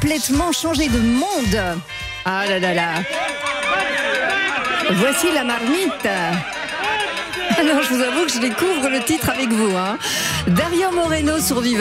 complètement changé de monde. Ah là là là. Voici la marmite. Alors je vous avoue que je découvre le titre avec vous. Dario Moreno, survivant.